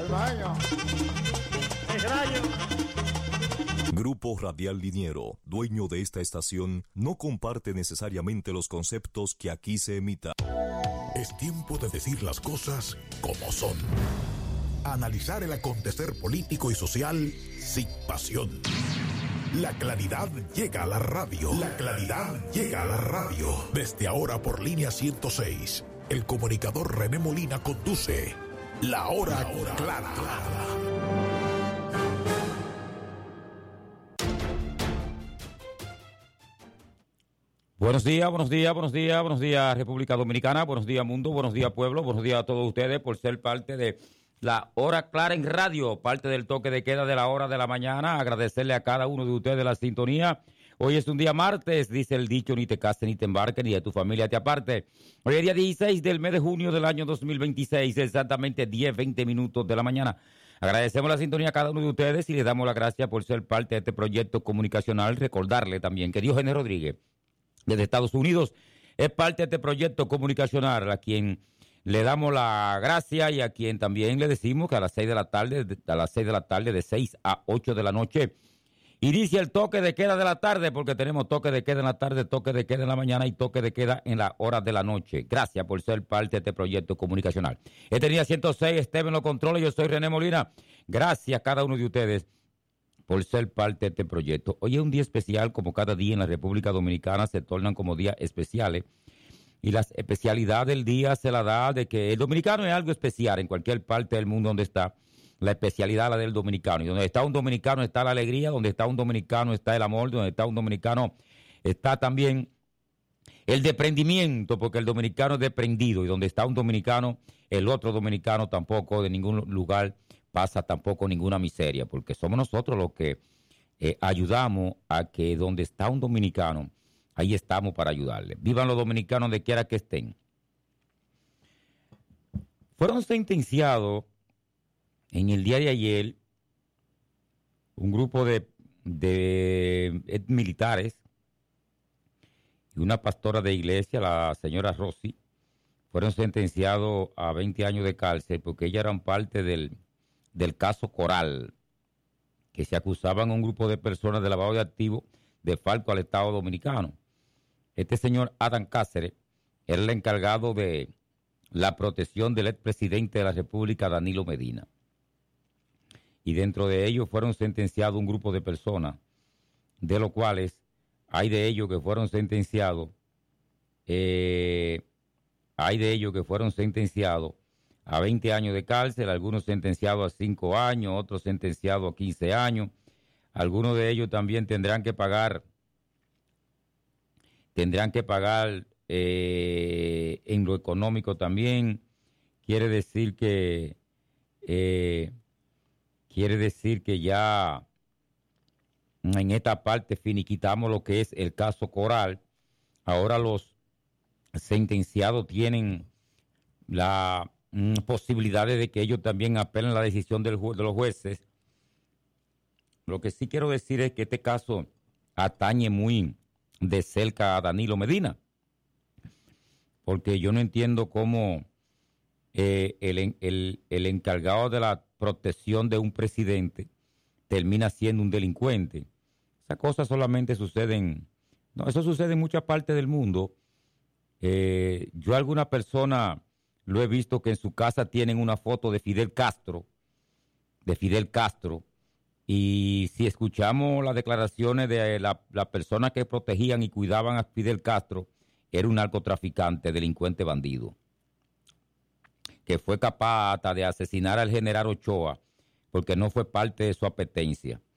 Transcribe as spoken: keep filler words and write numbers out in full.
baño. El rayo. Grupo Radial Liniero, dueño de esta estación, no comparte necesariamente los conceptos que aquí se emitan. Es tiempo de decir las cosas como son. Analizar el acontecer político y social sin pasión. La claridad llega a la radio. La claridad llega a la radio. Desde ahora por línea ciento seis, el comunicador René Molina conduce La Hora, la hora Clara. Clara. Buenos días, buenos días, buenos días, buenos días República Dominicana, buenos días mundo, buenos días pueblo, buenos días a todos ustedes por ser parte de La Hora Clara en radio, parte del toque de queda de la hora de la mañana. Agradecerle a cada uno de ustedes la sintonía. Hoy es un día martes, dice el dicho, ni te cases ni te embarques, ni de tu familia te aparte. Hoy es día dieciséis del mes de junio del año dos mil veintiséis, exactamente diez, veinte minutos de la mañana. Agradecemos la sintonía a cada uno de ustedes y les damos las gracias por ser parte de este proyecto comunicacional. Recordarle también que Diógenes Rodríguez, desde Estados Unidos, es parte de este proyecto comunicacional, a quien le damos la gracia y a quien también le decimos que a las seis de la tarde, a las seis de la tarde, de seis a ocho de la noche, inicia el toque de queda de la tarde, porque tenemos toque de queda en la tarde, toque de queda en la mañana y toque de queda en la hora de la noche. Gracias por ser parte de este proyecto comunicacional. Este día ciento seis, Esteban lo controla, yo soy René Molina. Gracias a cada uno de ustedes por ser parte de este proyecto. Hoy es un día especial, como cada día en la República Dominicana se tornan como días especiales, y la especialidad del día se la da de que el dominicano es algo especial en cualquier parte del mundo donde está. La especialidad la del dominicano, y donde está un dominicano está la alegría, donde está un dominicano está el amor, donde está un dominicano está también el desprendimiento, porque el dominicano es desprendido, y donde está un dominicano, el otro dominicano tampoco de ningún lugar pasa tampoco ninguna miseria, porque somos nosotros los que eh, ayudamos a que donde está un dominicano, ahí estamos para ayudarle. Vivan los dominicanos donde quiera que estén. Fueron sentenciados en el día de ayer un grupo de, de militares y una pastora de iglesia, la señora Rossi, fueron sentenciados a veinte años de cárcel porque ellas eran parte del del caso Coral, que se acusaban a un grupo de personas de lavado de activos de falco al Estado Dominicano. Este señor Adán Cáceres era el encargado de la protección del expresidente de la República, Danilo Medina. Y dentro de ellos fueron sentenciados un grupo de personas, de los cuales hay de ellos que fueron sentenciados, eh, hay de ellos que fueron sentenciados a veinte años de cárcel, algunos sentenciados a cinco años, otros sentenciados a quince años. Algunos de ellos también tendrán que pagar, tendrán que pagar eh, en lo económico también. Quiere decir que, eh, quiere decir que ya en esta parte finiquitamos lo que es el caso Coral. Ahora los sentenciados tienen la posibilidades de que ellos también apelen la decisión del ju- de los jueces. Lo que sí quiero decir es que este caso atañe muy de cerca a Danilo Medina, porque yo no entiendo cómo eh, el, el, el encargado de la protección de un presidente termina siendo un delincuente. Esas cosas solamente suceden, no, eso sucede en muchas partes del mundo. Eh, yo alguna persona lo he visto que en su casa tienen una foto de Fidel Castro, de Fidel Castro, y si escuchamos las declaraciones de la, la persona que protegían y cuidaban a Fidel Castro, era un narcotraficante, delincuente, bandido, que fue capaz hasta de asesinar al general Ochoa, porque no fue parte de su apetencia.